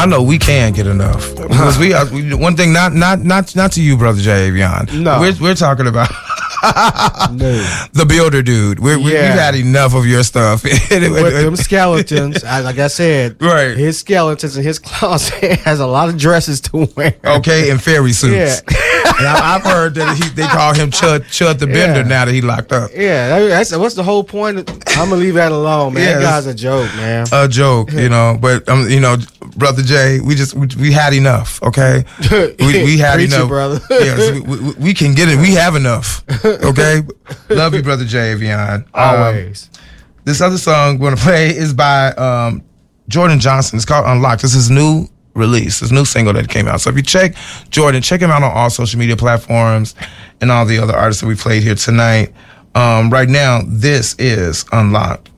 I know we can get enough because we one thing not to you, brother Jay Avion. No, we're talking about no. the builder dude. We've had enough of your stuff. With them skeletons, like I said, right? His skeletons in his closet has a lot of dresses to wear. Okay, and fairy suits. Yeah. And I've heard that they call him Chud the Bender now that he locked up. Yeah, what's the whole point? I'm gonna leave that alone, man. That guy's a joke, man. A joke, but brother Jay, we had enough. Okay, we had Preach enough, it, brother. Yes, we can get it. We have enough. Okay, love you, brother Jay Avion. Always. This other song we're gonna play is by Jordan Johnson. It's called Unlocked. This is his new release, his new single that came out. So if you check Jordan, check him out on all social media platforms and all the other artists that we played here tonight. Right now, this is Unlocked.